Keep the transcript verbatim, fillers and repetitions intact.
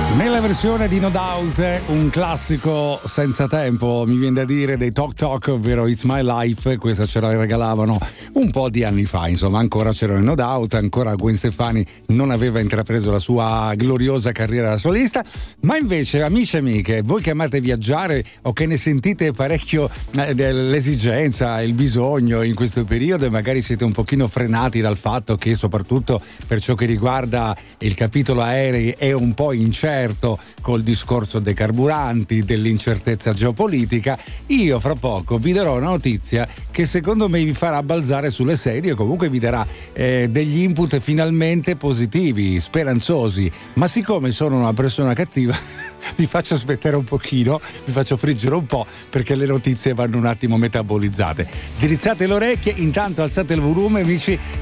Nella versione di No Doubt, un classico senza tempo, mi viene da dire, dei Talk Talk, ovvero It's My Life. Questa ce la regalavano un po' di anni fa, insomma, ancora c'erano i No Doubt, ancora Gwen Stefani non aveva intrapreso la sua gloriosa carriera da solista, ma invece, amici e amiche, voi che amate viaggiare o che ne sentite parecchio eh, l'esigenza, il bisogno in questo periodo e magari siete un pochino frenati dal fatto che soprattutto per ciò che riguarda il capitolo aerei è un po' incerto col discorso dei carburanti, dell'incertezza geopolitica, io fra poco vi darò una notizia che secondo me vi farà balzare sulle sedie e comunque vi darà eh, degli input finalmente positivi, speranzosi, ma siccome sono una persona cattiva vi faccio aspettare un pochino, vi faccio friggere un po' perché le notizie vanno un attimo metabolizzate. Dirizzate le orecchie, intanto alzate il volume, amici,